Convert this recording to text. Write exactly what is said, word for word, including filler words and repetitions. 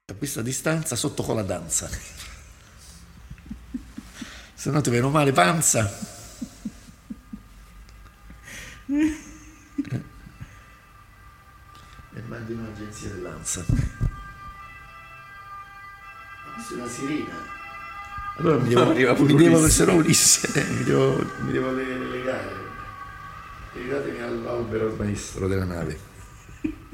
a questa distanza sotto con la danza. Se no ti viene male panza. E mandi un'agenzia dell'ANSA. Questa è una sirena. Allora mi devo, mi devo se no Ulisse, mi devo, mi devo legare. Legatemi all'albero maestro della nave.